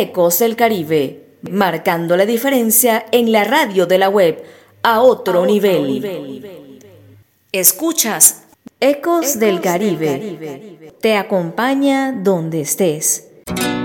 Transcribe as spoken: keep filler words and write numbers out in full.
Ecos del Caribe, marcando la diferencia en la radio de la web a otro, a otro nivel. nivel. Escuchas Ecos, Ecos del, Caribe. del Caribe. Te acompaña donde estés.